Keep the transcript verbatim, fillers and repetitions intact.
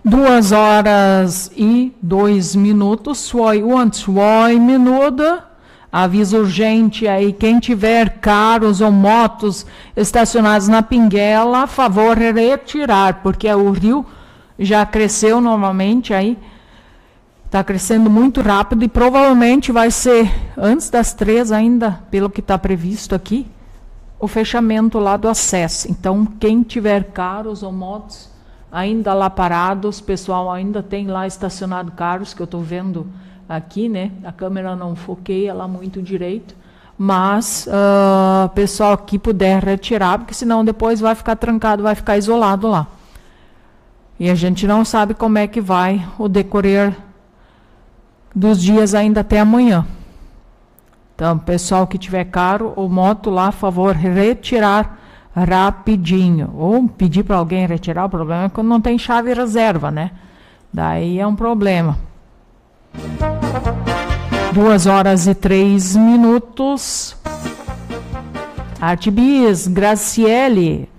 Duas horas e dois minutos, foi um, foi minuto. Aviso urgente aí, quem tiver carros ou motos estacionados na Pinguela, favor retirar, porque o rio já cresceu normalmente aí, está crescendo muito rápido e provavelmente vai ser antes das três ainda, pelo que está previsto aqui, o fechamento lá do acesso. Então, quem tiver carros ou motos ainda lá parados, pessoal ainda tem lá estacionado carros, que eu estou vendo aqui, né? A câmera não foqueia lá muito direito, mas uh, pessoal que puder retirar, porque senão depois vai ficar trancado, vai ficar isolado lá. E a gente não sabe como é que vai o decorrer dos dias ainda até amanhã. Então, pessoal que tiver carro ou moto lá, favor retirar rapidinho, ou pedir para alguém retirar. O problema é quando não tem chave reserva, né? Daí é um problema. Duas horas e três minutos. Artebis, Graciele,